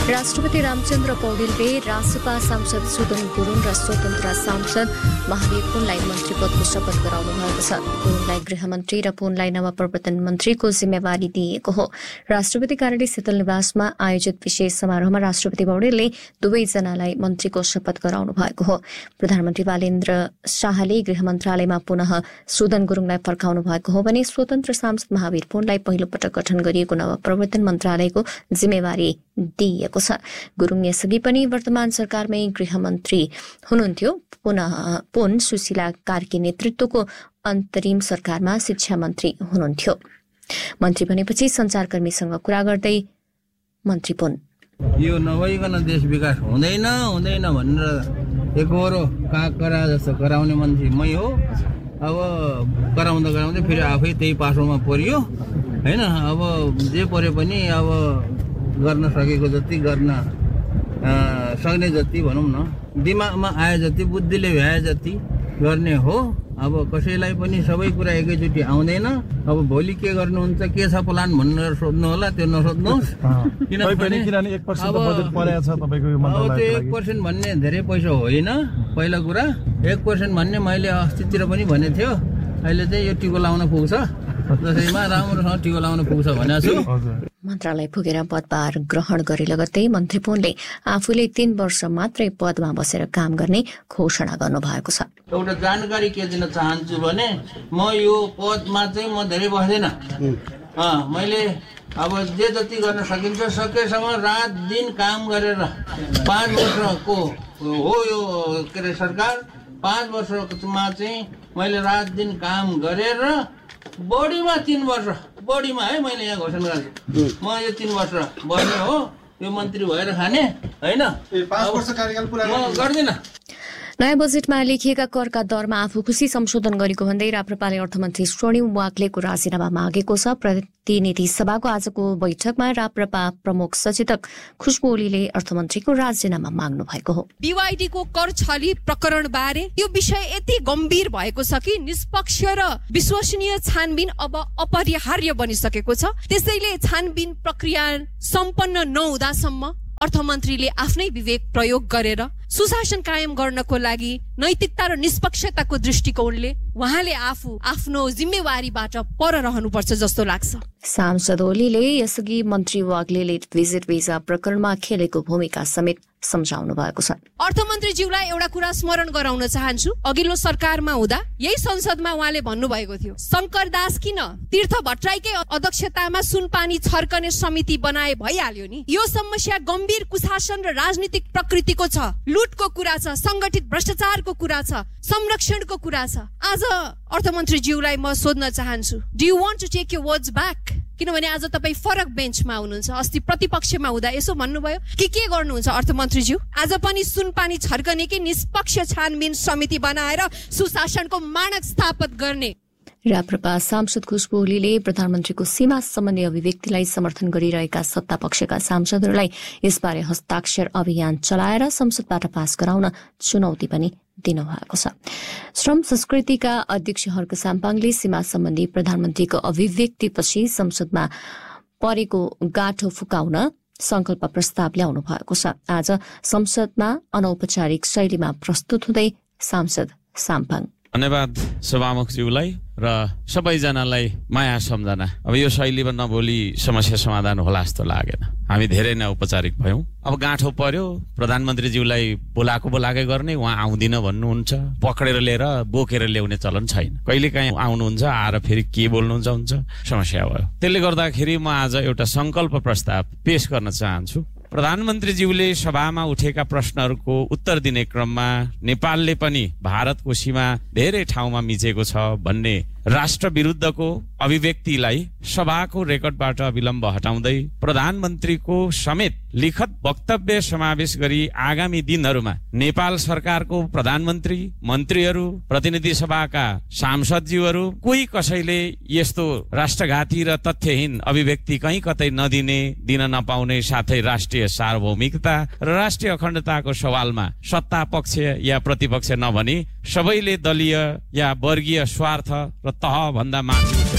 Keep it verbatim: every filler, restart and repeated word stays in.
राष्ट्रपति रामचन्द्र पौडेलले रासपा सांसद सुदन गुरुङ र स्वतन्त्र सांसद महावीर पुनलाई मन्त्री पदको शपथ गराउनु भएको छ। गुरुङलाई गृहमन्त्री र पुनलाई नवप्रवर्तन मन्त्रीको जिम्मेवारी दिइएको हो। राष्ट्रपति कार्यालय शीतल निवासमा आयोजित विशेष समारोहमा राष्ट्रपति पौडेलले दुवैजनालाई मन्त्रीको शपथ गराउनु भएको हो। प्रधानमन्त्री बालेन्द्र शाहले गृह मन्त्रालयमा पुनः सुदन गुरुङलाई फर्काउनु भएको हो भने स्वतन्त्र सांसद महावीर पुनलाई पहिलो पटक गठन गरिएको नवप्रवर्तन मन्त्रालयको जिम्मेवारी दिइएको छ। गुरुङ यसअघि पनि वर्तमान सरकारमै गृहमन्त्री हुनुहुन्थ्यो। पुनः पुन सुशीला कार्की नेतृत्वको अन्तरिम सरकारमा शिक्षा मन्त्री हुनुहुन्थ्यो। मन्त्री बनेपछि संचारकर्मीसँग कुरा गर्दै मन्त्री पुन यो नभइकन देश विकास हुँदैन हुँदैन भनेर एकहोरो काकरा जस्तो गराउने मान्छे मै हो। अब गराउँदा गराउँदै फेरि आफै त्यही पासोमा परियो हैन। अब जे परे पनि अब गर्न सकेको जति गर्न सक्ने जति भनौँ न, दिमागमा आए जति, बुद्धिले भ्याए जति गर्ने हो। अब कसैलाई पनि सबै कुरा एकैचोटि आउँदैन। अब भोलि के गर्नुहुन्छ, के छ प्लान भनेर सोध्नु होला, त्यो नसोध्नुहोस्। किनभने एक पर्सेन्ट बजेट परेको छ तपाईको यो मन्त्रालयको लागि। त्यो एक पर्सेन्ट भन्ने धेरै पैसा होइन। पहिला कुरा एक पर्सेन्ट भन्ने मैले अस्तितिर पनि भनेको थियो। अहिले चाहिँ यो टिको लाउन पुग्छ, जसैमा राम्रोसँग टिको लाउन पुग्छ भनेको छु। मन्त्रालय पुगेर पदभार ग्रहण गरे लगत्तै मन्त्री पुनले आफूले तीन वर्ष मात्रै पदमा बसेर काम गर्ने घोषणा गर्नुभएको छ। एउटा जानकारी के दिन चाहन्छु भने म यो पदमा चाहिँ म धेरै बस्दैन। मैले अब जे जति गर्न सकिन्छ सकेसम्म रात दिन काम गरेर पाँच वर्षको हो यो के अरे सरकार। पाँच वर्षमा चाहिँ मैले रात दिन काम गरेर बढीमा तीन वर्ष बढीमा है मैले यहाँ घोषणा गरेँ म यो तीन वर्ष बस्ने हो। यो मन्त्री भएर खाने होइन, म गर्दिनँ। नयाँ बजेटमा लेखिएका करका दरमा आफू खुसी संशोधन गरेको भन्दै राप्रपाले अर्थमन्त्री स्वर्णिम वाग्लेको राजीनामा मागेको छ। प्रतिनिधि सभाको आजको बैठकमा राप्रपा प्रमुख सचेतक खुशबु ओलीले अर्थमन्त्रीको राजीनामा माग्नु भएको हो। बीवाईडीको कर छली प्रकरण बारे यो विषय यति गम्भीर भएको छ कि निष्पक्ष र विश्वसनीय छानबिन अब अपरिहार्य बनिसकेको छ। त्यसैले छानबिन प्रक्रिया सम्पन्न नहुँदासम्म अर्थमन्त्रीले आफ्नै विवेक प्रयोग गरेर सुशासन कायम गर्नको लागि नैतिकता र निष्पक्षताको दृष्टिकोणले उहाँले आफू आफ्नो जिम्मेवारीबाट पर रहनुपर्छ जस्तो लाग्छ। सांसद ओलीले यसअघि मन्त्री वाग्लेले भिजिट भिजा प्रकरणमा खेलेको भूमिका समेत सम्झाउनु भएको छ। अर्थमन्त्रीज्यूलाई एउटा कुरा स्मरण गराउन चाहन्छु। अघिल्लो सरकारमा हुँदा यही संसदमा उहाँले भन्नुभएको थियो, शंकर दास किन तीर्थ भट्टराईकै अध्यक्षतामा सुनपानी छर्कने समिति बनाए भइहाल्यो नि। यो समस्या गम्भीर कुशासन र राजनीतिक प्रकृतिको छ। लुटको कुरा छ, संगठित भ्रष्टाचारको कुरा छ, संरक्षणको कुरा छ। आज अर्थमन्त्रीज्यूलाई म सोध्न चाहन्छु, do you want to take your words back? किनभने आज तपाईँ फरक बेन्चमा हुनुहुन्छ। अस्ति प्रतिपक्षमा हुँदा यसो भन्नुभयो कि के गर्नुहुन्छ अर्थमन्त्रीज्यू? आज पनि सुनपानी छर्कने कि निष्पक्ष छानबिन समिति बनाएर सुशासनको मानक स्थापित गर्ने। राप्रपा सांसद खुशबु ओलीले प्रधानमन्त्रीको सीमा सम्बन्धी अभिव्यक्तिलाई समर्थन गरिरहेका सत्ता पक्षका सांसदहरूलाई यसबारे हस्ताक्षर अभियान चलाएर संसदबाट पास गराउन चुनौती पनि दिनुभएको छ। श्रम संस्कृतिका अध्यक्ष हर्क साम्पाङले सीमा सम्बन्धी प्रधानमन्त्रीको अभिव्यक्तिपछि संसदमा परेको गाँठो फुकाउन संकल्प प्रस्ताव ल्याउनु भएको छ। आज संसदमा अनौपचारिक शैलीमा प्रस्तुत हुँदै सांसद साम्पाङ धन्यवाद सभामुखज्यूलाई र सबैजनालाई माया सम्झना। अब यो शैलीमा नभोलि समस्या समाधान होला जस्तो लागेन। हामी धेरै नै औपचारिक भयौं। अब गाँठो पर्यो, प्रधानमन्त्रीज्यूलाई बोलाएको बोलाकै गर्ने, उहाँ आउँदिन भन्नुहुन्छ, पक्रेर लिएर बोकेर ल्याउने चलन छैन। कहिलेकाहीँ आउनुहुन्छ, आएर फेरि के बोल्नुहुन्छ हुन्छ, समस्या भयो। त्यसले गर्दाखेरि म आज एउटा संकल्प प्रस्ताव पेश गर्न चाहन्छु। प्रधानमन्त्रीज्यूले सभामा उठेका प्रश्नहरूको उत्तर दिने क्रममा नेपालले पनि भारतको सीमा धेरै ठाउँमा मिचेको छ भन्ने राष्ट्र विरुद्धको अभिव्यक्तिलाई सभाको रेकर्डबाट विलम्ब हटाउँदै प्रधानमन्त्रीको समेत लिखित वक्तव्य समावेश गरी आगामी दिनहरूमा नेपाल सरकारको प्रधानमन्त्री, मन्त्रीहरू, प्रतिनिधि सभाका सांसदज्यूहरू कोही कसैले यस्तो राष्ट्रघाती र तथ्यहीन अभिव्यक्ति कहीँ कतै नदिने, दिन नपाउने, साथै राष्ट्रिय सार्वभौमिकता र राष्ट्रिय अखण्डताको सवालमा सत्ता पक्ष या प्रतिपक्ष नभनी सबैले दलीय या वर्गीय स्वार्थ र तह भन्दा माथि